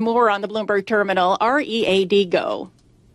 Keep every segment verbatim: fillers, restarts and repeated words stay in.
More on the Bloomberg Terminal, R E A D Go.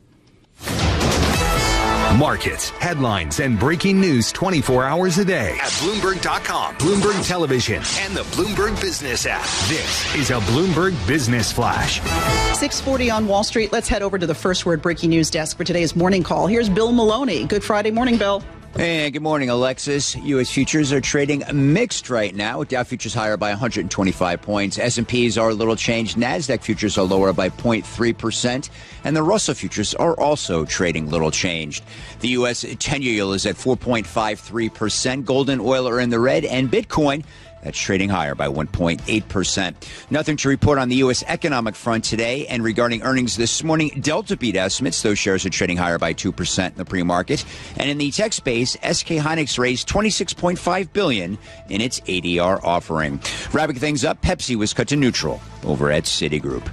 Markets, headlines, and breaking news twenty-four hours a day at Bloomberg dot com, Bloomberg Television, and the Bloomberg Business app. This is a Bloomberg Business Flash. six forty on Wall Street. Let's head over to the First Word breaking news desk for today's morning call. Here's Bill Maloney. Good Friday morning, Bill. Hey, good morning, Alexis. U S futures are trading mixed right now. Dow futures higher by one hundred twenty-five points. S and P's are a little changed. NASDAQ futures are lower by zero point three percent. And the Russell futures are also trading little changed. The U S ten-year yield is at four point five three percent. Gold and oil are in the red. And Bitcoin, that's trading higher by one point eight percent. Nothing to report on the U S economic front today. And regarding earnings this morning, Delta beat estimates. Those shares are trading higher by two percent in the pre-market. And in the tech space, S K Hynix raised twenty-six point five billion dollars in its A D R offering. Wrapping things up, Pepsi was cut to neutral over at Citigroup.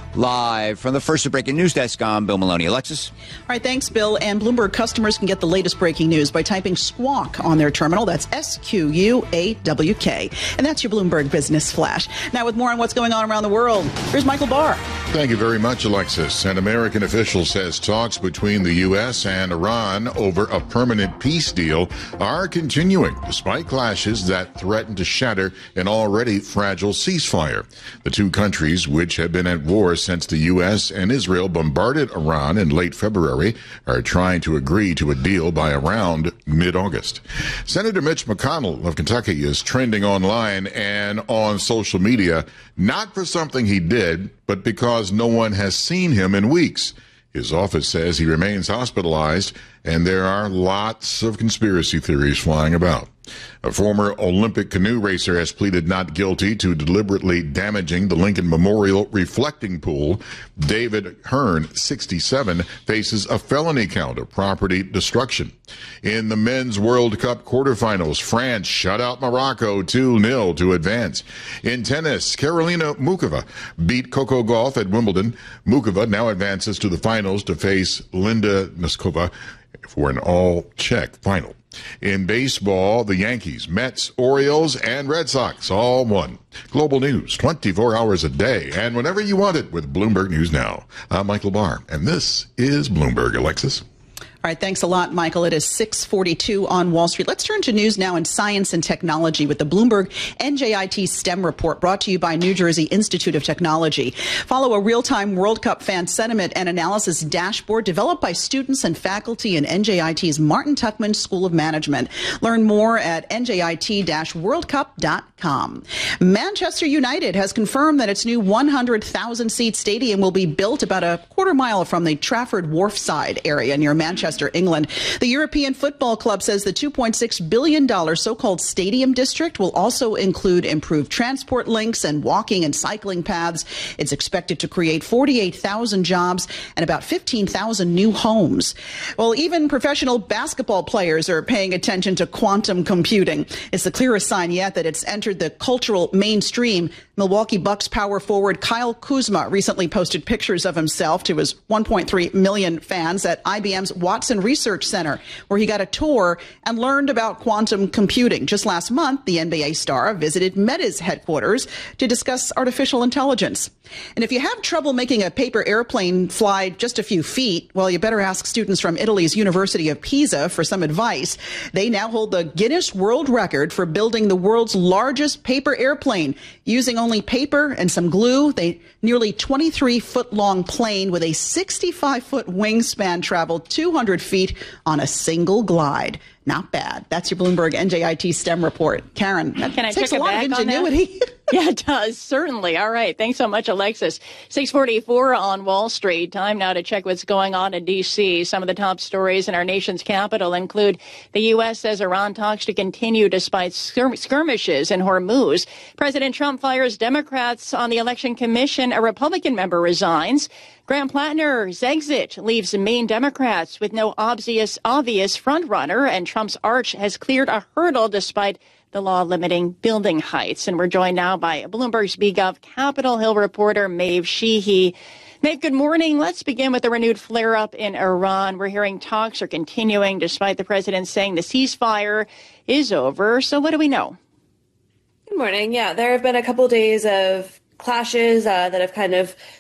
Live from the First Breaking News Desk, I'm Bill Maloney. Alexis? All right, thanks, Bill. And Bloomberg customers can get the latest breaking news by typing Squawk on their terminal. That's S Q U A W K. And that's your Bloomberg Business Flash. Now, with more on what's going on around the world, here's Michael Barr. Thank you very much, Alexis. An American official says talks between the U S and Iran over a permanent peace deal are continuing, despite clashes that threaten to shatter an already fragile ceasefire. The two countries, which have been at war since the U S and Israel bombarded Iran in late February, are trying to agree to a deal by around mid-August. Senator Mitch McConnell of Kentucky is trending online and on social media, not for something he did, but because no one has seen him in weeks. His office says he remains hospitalized, and there are lots of conspiracy theories flying about. A former Olympic canoe racer has pleaded not guilty to deliberately damaging the Lincoln Memorial reflecting pool. David Hearn, sixty-seven, faces a felony count of property destruction. In the Men's World Cup quarterfinals, France shut out Morocco two nil to advance. In tennis, Karolina Muchova beat Coco Gauff at Wimbledon. Muchova now advances to the finals to face Linda Noskova for an all-Czech final. In baseball, the Yankees, Mets, Orioles, and Red Sox all won. Global news, twenty-four hours a day, and whenever you want it with Bloomberg News Now. I'm Michael Barr, and this is Bloomberg. Alexis? All right, thanks a lot, Michael. It is six forty-two on Wall Street. Let's turn to news now in science and technology with the Bloomberg N J I T STEM report brought to you by New Jersey Institute of Technology. Follow a real-time World Cup fan sentiment and analysis dashboard developed by students and faculty in N J I T's Martin Tuckman School of Management. Learn more at N J I T world cup dot com. Manchester United has confirmed that its new one hundred thousand seat stadium will be built about a quarter mile from the Trafford Wharfside area near Manchester, England. The European Football Club says the two point six billion dollars so-called stadium district will also include improved transport links and walking and cycling paths. It's expected to create forty-eight thousand jobs and about fifteen thousand new homes. Well, even professional basketball players are paying attention to quantum computing. It's the clearest sign yet that it's entered the cultural mainstream. Milwaukee Bucks power forward Kyle Kuzma recently posted pictures of himself to his one point three million fans at I B M's Watson Research Center, where he got a tour and learned about quantum computing. Just last month, the N B A star visited Meta's headquarters to discuss artificial intelligence. And if you have trouble making a paper airplane fly just a few feet, well, you better ask students from Italy's University of Pisa for some advice. They now hold the Guinness World Record for building the world's largest paper airplane using only paper and some glue. They nearly twenty-three foot long plane with a sixty-five foot wingspan traveled two hundred feet on a single glide. Not bad. That's your Bloomberg N J I T STEM report. Karen, that Can I takes check a lot of ingenuity. Yeah, it does. Certainly. All right. Thanks so much, Alexis. six forty-four on Wall Street. Time now to check what's going on in D C. Some of the top stories in our nation's capital include the U S says Iran talks to continue despite skir- skirmishes in Hormuz. President Trump fires Democrats on the Election Commission. A Republican member resigns. Graham Plattner's exit leaves Maine Democrats with no obvious, obvious frontrunner, and Trump's arch has cleared a hurdle despite the law limiting building heights. And we're joined now by Bloomberg's BGov Capitol Hill reporter Maeve Sheehy. Maeve, good morning. Let's begin with the renewed flare-up in Iran. We're hearing talks are continuing despite the president saying the ceasefire is over. So what do we know? Good morning. Yeah, there have been a couple days of clashes uh, that have kind of